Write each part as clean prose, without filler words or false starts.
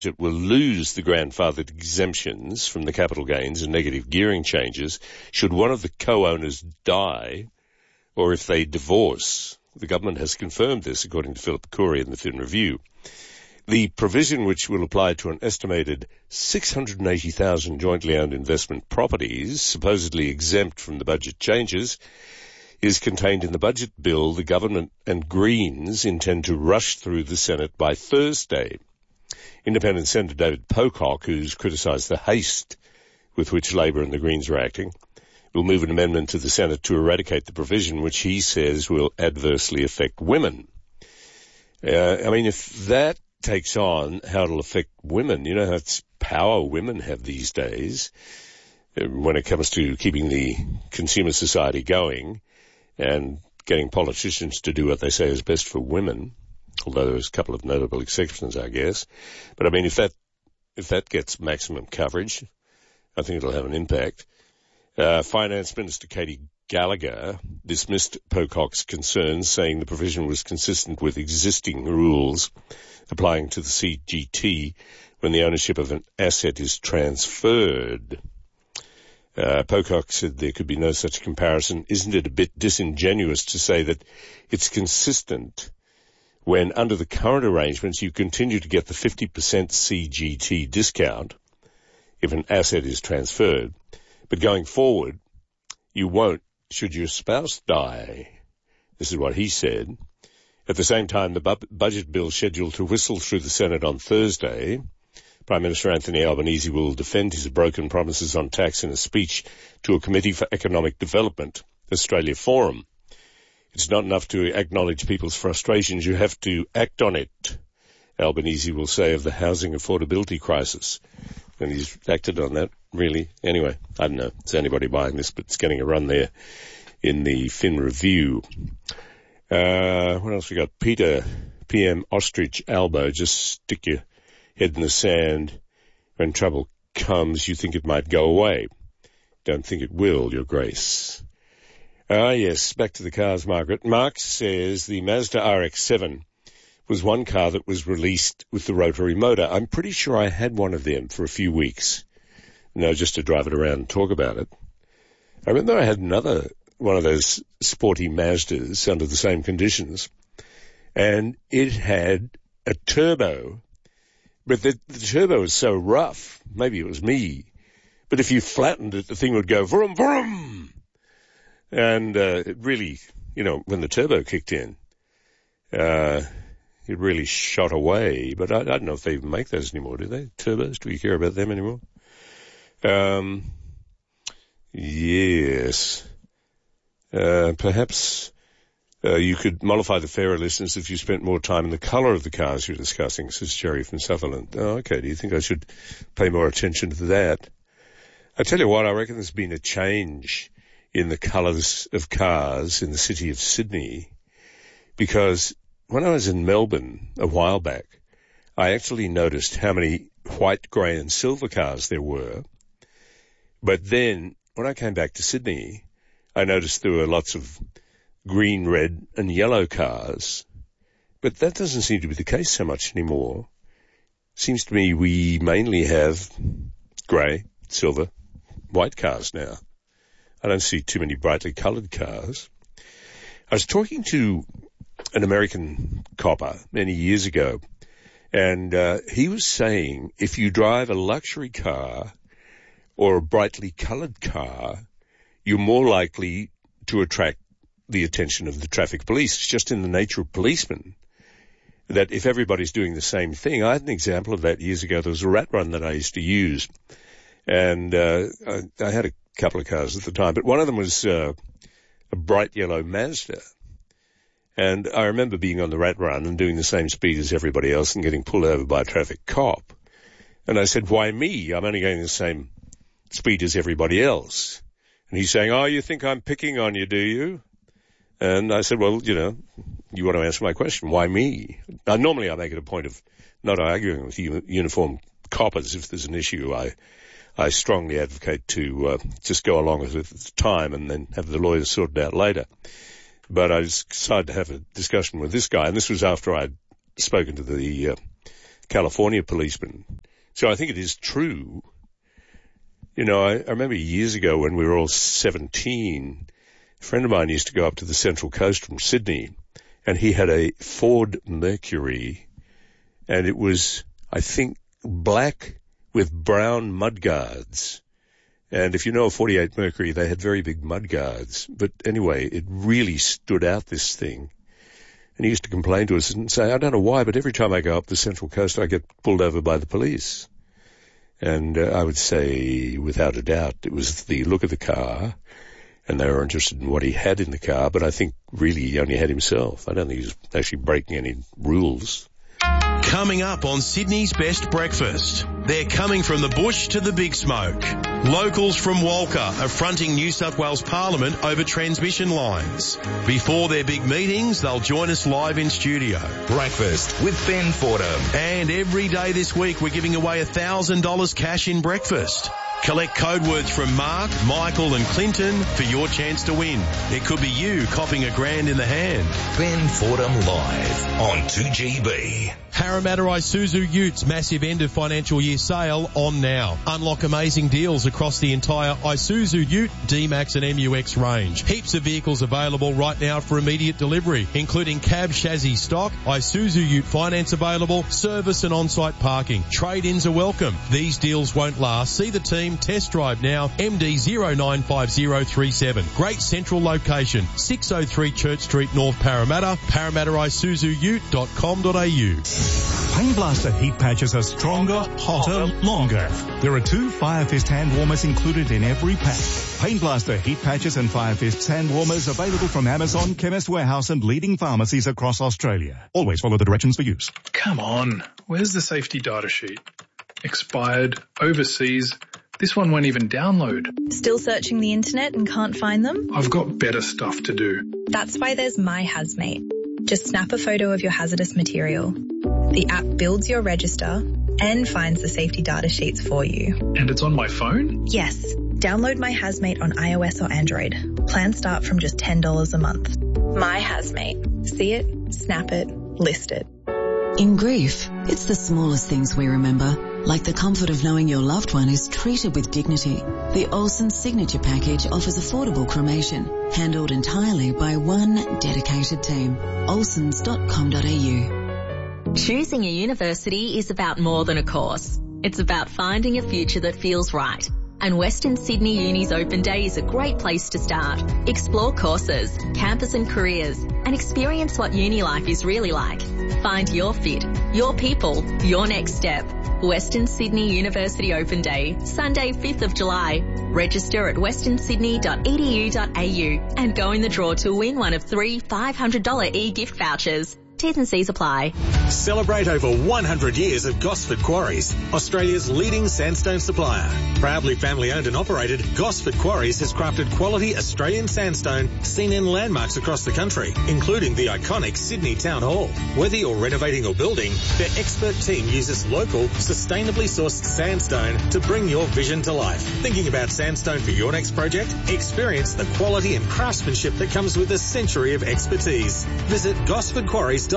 it will lose the grandfathered exemptions from the capital gains and negative gearing changes should one of the co-owners die or if they divorce. The government has confirmed this, according to Philip Corey in the Fin Review. The provision, which will apply to an estimated 680,000 jointly owned investment properties, supposedly exempt from the budget changes, is contained in the budget bill the government and Greens intend to rush through the Senate by Thursday. Independent Senator David Pocock, who's criticised the haste with which Labor and the Greens are acting, will move an amendment to the Senate to eradicate the provision, which he says will adversely affect women. If that takes on how it'll affect women, you know how much power women have these days when it comes to keeping the consumer society going and getting politicians to do what they say is best for women, although there's a couple of notable exceptions, I guess. But if that gets maximum coverage, I think it'll have an impact. Finance Minister Katie Gallagher dismissed Pocock's concerns, saying the provision was consistent with existing rules applying to the CGT when the ownership of an asset is transferred. Pocock said there could be no such comparison. Isn't it a bit disingenuous to say that it's consistent when under the current arrangements you continue to get the 50% CGT discount if an asset is transferred, but going forward you won't should your spouse die? This is what he said. At the same time, the budget bill scheduled to whistle through the Senate on Thursday, Prime Minister Anthony Albanese will defend his broken promises on tax in a speech to a Committee for Economic Development, Australia Forum. It's not enough to acknowledge people's frustrations, you have to act on it, Albanese will say of the housing affordability crisis. And he's acted on that, really. Anyway, I don't know, is anybody buying this, but it's getting a run there in the Fin Review. What else we got? Peter, PM Ostrich Albo, just stick your head in the sand. When trouble comes, you think it might go away. Don't think it will, Your Grace. Yes, back to the cars, Margaret. Mark says the Mazda RX-7 was one car that was released with the rotary motor. I'm pretty sure I had one of them for a few weeks. Just to drive it around and talk about it. I remember I had another one of those sporty Mazdas under the same conditions, and it had a turbo, but the turbo was so rough, maybe it was me, but if you flattened it, the thing would go vroom, vroom. And it really, when the turbo kicked in, it really shot away. But I don't know if they even make those anymore, do they? Turbos? Do we care about them anymore? Yes. Perhaps you could mollify the fairer listeners if you spent more time in the colour of the cars you're discussing, says Jerry from Sutherland. Oh, okay. Do you think I should pay more attention to that? I tell you what, I reckon there's been a change in the colours of cars in the city of Sydney, because when I was in Melbourne a while back, I actually noticed how many white, grey and silver cars there were. But then, when I came back to Sydney, I noticed there were lots of green, red and yellow cars. But that doesn't seem to be the case so much anymore. Seems to me we mainly have grey, silver, white cars now. I don't see too many brightly coloured cars. I was talking to an American copper many years ago, and he was saying if you drive a luxury car or a brightly coloured car, you're more likely to attract the attention of the traffic police. It's just in the nature of policemen that if everybody's doing the same thing. I had an example of that years ago. There was a rat run that I used to use, and I had a couple of cars at the time, but one of them was a bright yellow Mazda. And I remember being on the rat run and doing the same speed as everybody else and getting pulled over by a traffic cop. And I said, why me? I'm only going the same speed as everybody else. And he's saying, oh, you think I'm picking on you, do you? And I said, well, you want to answer my question. Why me? Now, normally I make it a point of not arguing with uniformed coppers. If there's an issue, I strongly advocate to just go along with it at the time and then have the lawyers sort it out later. But I decided to have a discussion with this guy, and this was after I'd spoken to the California policeman. So I think it is true. You know, I remember years ago when we were all 17, a friend of mine used to go up to the Central Coast from Sydney, and he had a Ford Mercury, and it was, I think, black with brown mudguards. And if you know a 48 Mercury, they had very big mudguards. But anyway, it really stood out, this thing. And he used to complain to us and say, I don't know why, but every time I go up the Central Coast, I get pulled over by the police. And I would say, without a doubt, it was the look of the car, and they were interested in what he had in the car, but I think really he only had himself. I don't think he was actually breaking any rules. Coming up on Sydney's Best Breakfast, they're coming from the bush to the big smoke. Locals from Walker are fronting New South Wales Parliament over transmission lines. Before their big meetings, they'll join us live in studio. Breakfast with Ben Fordham. And every day this week, we're giving away $1,000 cash in breakfast. Collect code words from Mark, Michael and Clinton for your chance to win. It could be you copping $1,000 in the hand. Ben Fordham live on 2GB. Parramatta Isuzu Utes massive end of financial year sale on now. Unlock amazing deals across the entire Isuzu Ute, D-Max and MUX range. Heaps of vehicles available right now for immediate delivery, including cab chassis stock, Isuzu Ute finance available, service and on-site parking. Trade-ins are welcome. These deals won't last. See the team, test drive now, MD095037. Great central location, 603 Church Street, North Parramatta, parramattaisuzuute.com.au. Pain Blaster heat patches are stronger, hotter, longer. There are 2 Fire Fist hand warmers included in every pack. Pain Blaster heat patches and Fire Fist hand warmers available from Amazon, Chemist Warehouse and leading pharmacies across Australia. Always follow the directions for use. Come on, where's the safety data sheet? Expired, overseas. This one won't even download. Still searching the internet and can't find them? I've got better stuff to do. That's why there's My Hazmate. Just snap a photo of your hazardous material. The app builds your register and finds the safety data sheets for you. And it's on my phone? Yes. Download My Hazmate on iOS or Android. Plans start from just $10 a month. My Hazmate. See it, snap it, list it. In grief, it's the smallest things we remember, like the comfort of knowing your loved one is treated with dignity. The Olsen Signature Package offers affordable cremation, handled entirely by one dedicated team. olsens.com.au. Choosing a university is about more than a course. It's about finding a future that feels right. And Western Sydney Uni's Open Day is a great place to start. Explore courses, campus and careers, and experience what uni life is really like. Find your fit, your people, your next step. Western Sydney University Open Day, Sunday 5th of July. Register at westernsydney.edu.au and go in the draw to win one of 3 $500 e-gift vouchers. T's and C's apply. Celebrate over 100 years of Gosford Quarries, Australia's leading sandstone supplier. Proudly family owned and operated, Gosford Quarries has crafted quality Australian sandstone seen in landmarks across the country, including the iconic Sydney Town Hall. Whether you're renovating or building, their expert team uses local, sustainably sourced sandstone to bring your vision to life. Thinking about sandstone for your next project? Experience the quality and craftsmanship that comes with a century of expertise. Visit gosfordquarries.com.au.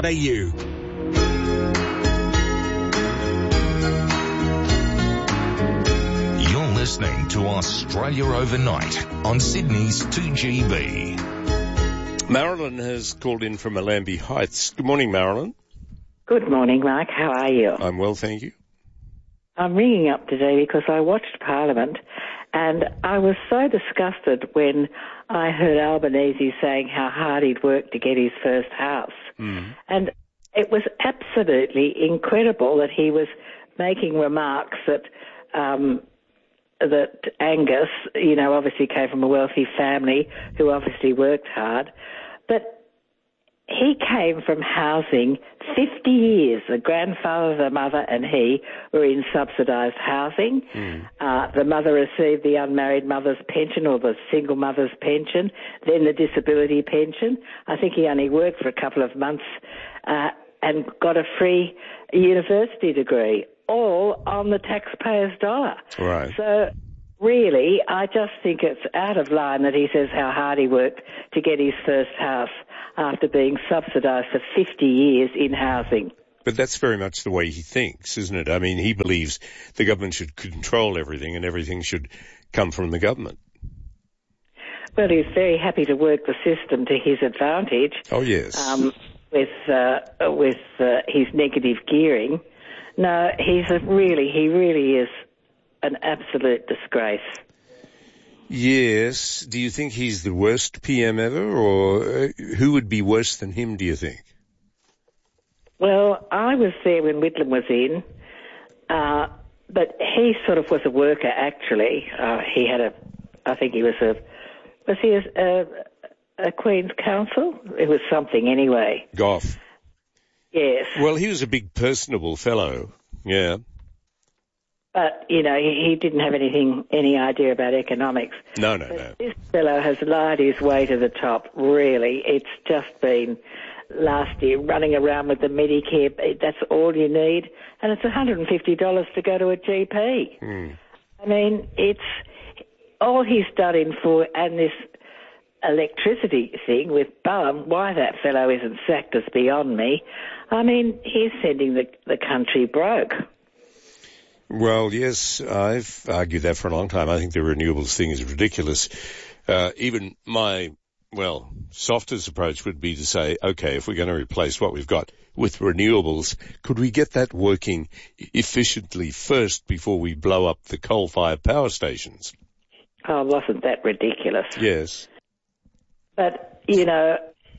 You're listening to Australia Overnight on Sydney's 2GB. Marilyn has called in from Allambie Heights. Good morning, Marilyn. Good morning, Mark. How are you? I'm well, thank you. I'm ringing up today because I watched Parliament and I was so disgusted when I heard Albanese saying how hard he'd worked to get his first house. And it was absolutely incredible that he was making remarks that that Angus, you know, obviously came from a wealthy family who obviously worked hard, but he came from housing 50 years. The grandfather, the mother and he were in subsidised housing. The mother received the unmarried mother's pension or the single mother's pension, then the disability pension. I think he only worked for a couple of months and got a free university degree, all on the taxpayer's dollar. Right. So really, I just think it's out of line that he says how hard he worked to get his first house after being subsidised for 50 years in housing. But that's very much the way he thinks, isn't it? I mean, he believes the government should control everything and everything should come from the government. Well, he's very happy to work the system to his advantage. Oh, yes. With his negative gearing. No, he really is an absolute disgrace. Yes. Do you think he's the worst PM ever, or who would be worse than him, do you think? Well, I was there when Whitlam was in, but he sort of was a worker, actually. Was he a Queen's Counsel? It was something anyway. Gough. Yes. Well, he was a big personable fellow, yeah. But, you know, he didn't have any idea about economics. No. This fellow has lied his way to the top, really. It's just been last year running around with the Medicare, that's all you need, and it's $150 to go to a GP. I mean, it's all he's done in for, and this electricity thing with Bowen, why that fellow isn't sacked is beyond me. I mean, he's sending the country broke. Well, yes, I've argued that for a long time. I think the renewables thing is ridiculous. Even my, softest approach would be to say, okay, if we're going to replace what we've got with renewables, could we get that working efficiently first before we blow up the coal-fired power stations? Oh, wasn't that ridiculous? Yes. But, you know,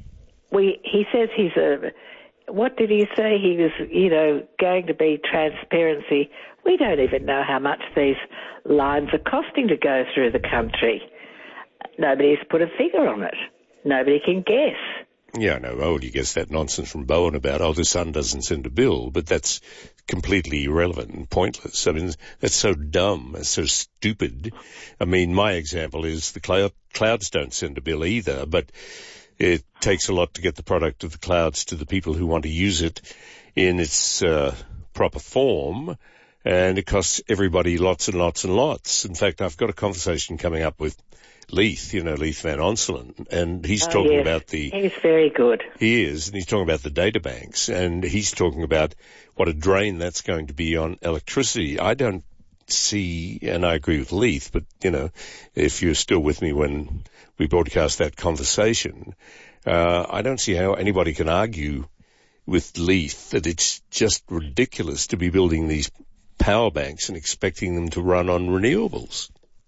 he says what did he say? He was, going to be transparency. We don't even know how much these lines are costing to go through the country. Nobody's put a figure on it. Nobody can guess. Yeah, no, you guess that nonsense from Bowen about, the Sun doesn't send a bill, but that's completely irrelevant and pointless. I mean, that's so dumb, that's so stupid. I mean, my example is the clouds don't send a bill either, but it takes a lot to get the product of the clouds to the people who want to use it in its proper form, and it costs everybody lots and lots and lots. In fact, I've got a conversation coming up with Leith, Leith Van Onselen, and he's talking about he's very good. He is, and he's talking about the data banks, and he's talking about what a drain that's going to be on electricity. I don't see, and I agree with Leith, but, if you're still with me when we broadcast that conversation, I don't see how anybody can argue with Leith that it's just ridiculous to be building these power banks and expecting them to run on renewables.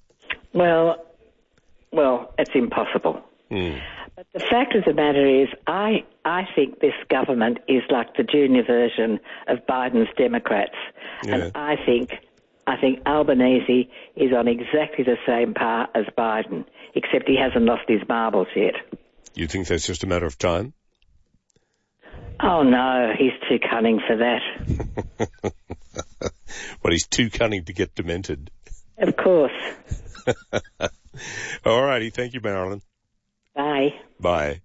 Well, it's impossible. But the fact of the matter is, I think this government is like the junior version of Biden's Democrats. Yeah. And I think Albanese is on exactly the same par as Biden, except he hasn't lost his marbles yet. You think that's just a matter of time? Oh, no, he's too cunning for that. Well, he's too cunning to get demented. Of course. All righty. Thank you, Marilyn. Bye. Bye.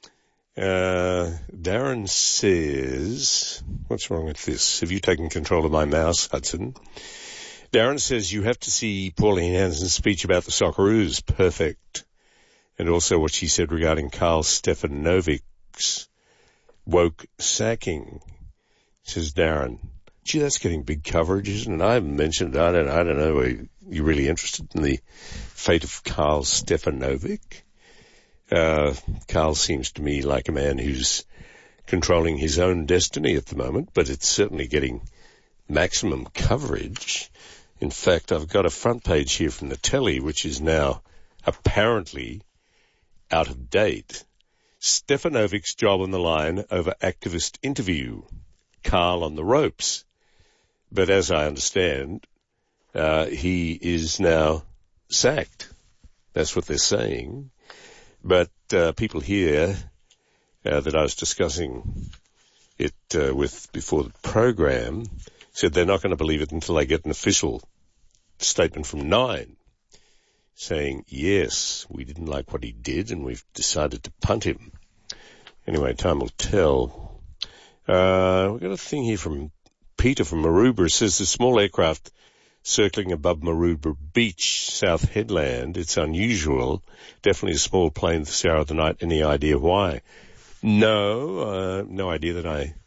Darren says, what's wrong with this? Have you taken control of my mouse, Hudson? Darren says, you have to see Pauline Hanson's speech about the Socceroos. Perfect. And also what she said regarding Karl Stefanovic's woke sacking, says Darren. Gee, that's getting big coverage, isn't it? I haven't mentioned it. I don't know. Are you really interested in the fate of Karl Stefanovic? Karl seems to me like a man who's controlling his own destiny at the moment, but it's certainly getting maximum coverage. In fact, I've got a front page here from the Telly, which is now apparently out of date. Stefanovic's job on the line over activist interview. Karl on the ropes. But as I understand, he is now sacked. That's what they're saying. But people here that I was discussing it with before the program said they're not going to believe it until they get an official statement from Nine saying, yes, we didn't like what he did and we've decided to punt him. Anyway, time will tell. We've got a thing here from Peter from Maroubra. It says the small aircraft circling above Maroubra Beach, South Headland. It's unusual. Definitely a small plane this hour of the night. Any idea why? No, no idea that I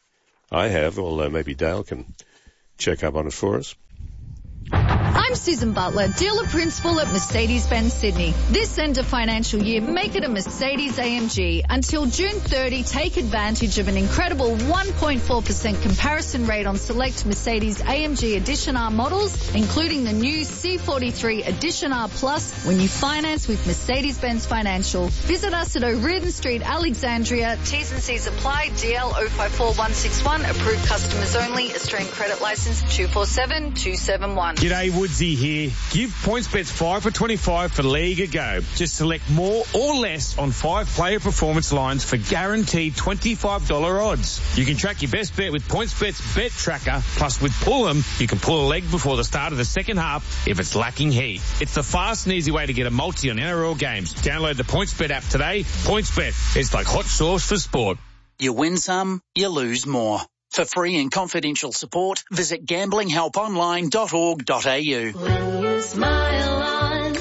I have, although maybe Dale can check up on it for us. I'm Susan Butler, dealer principal at Mercedes-Benz Sydney. This end of financial year, make it a Mercedes AMG. Until June 30, take advantage of an incredible 1.4% comparison rate on select Mercedes AMG Edition R models, including the new C43 Edition R Plus, when you finance with Mercedes-Benz Financial. Visit us at O'Riordan Street, Alexandria. T's and C's apply. DL 054161. Approved customers only. Australian credit license 247271. G'day, Woodsy here. Give PointsBet's 5 for 25 for League a go. Just select more or less on 5 player performance lines for guaranteed $25 odds. You can track your best bet with PointsBet's Bet Tracker. Plus, with Pull'em, you can pull a leg before the start of the second half if it's lacking heat. It's the fast and easy way to get a multi on NRL games. Download the PointsBet app today. PointsBet, it's like hot sauce for sport. You win some, you lose more. For free and confidential support, visit gamblinghelponline.org.au. When you smile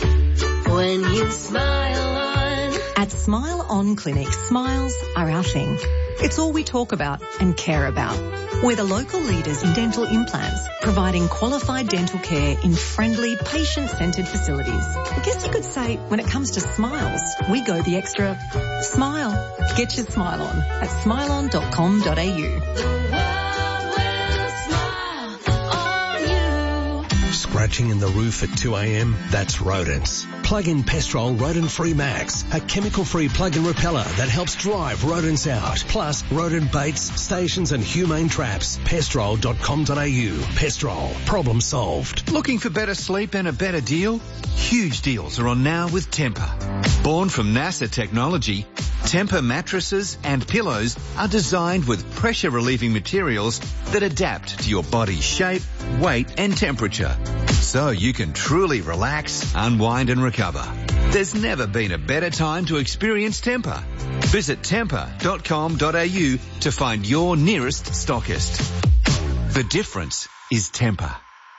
on. At Smile On Clinic, smiles are our thing. It's all we talk about and care about. We're the local leaders in dental implants, providing qualified dental care in friendly, patient-centred facilities. I guess you could say, when it comes to smiles, we go the extra smile. Get your smile on at smileon.com.au. Scratching in the roof at 2 a.m? That's rodents. Plug in Pestrol Rodent Free Max, a chemical-free plug-in repeller that helps drive rodents out. Plus, rodent baits, stations and humane traps. Pestrol.com.au. Pestrol. Problem solved. Looking for better sleep and a better deal? Huge deals are on now with Tempur. Born from NASA technology, Tempur mattresses and pillows are designed with pressure-relieving materials that adapt to your body's shape, weight and temperature, so you can truly relax, unwind and recover. There's never been a better time to experience Tempur. Visit tempur.com.au to find your nearest stockist. The difference is Tempur.